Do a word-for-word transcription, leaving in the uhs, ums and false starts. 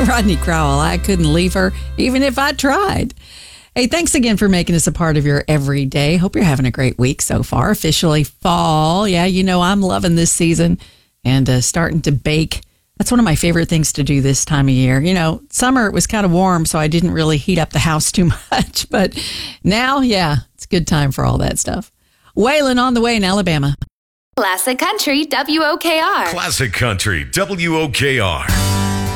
Rodney Crowell, I couldn't leave her even if I tried. Hey, thanks again for making us a part of your everyday. Hope you're having a great week so far. Officially fall. Yeah, you know I'm loving this season and uh, starting to bake. That's one of my favorite things to do this time of year. You know, summer it was kind of warm, so I didn't really heat up the house too much. But now, yeah, it's a good time for all that stuff. Waylon on the way in Alabama. Classic Country W O K R. Classic Country W O K R.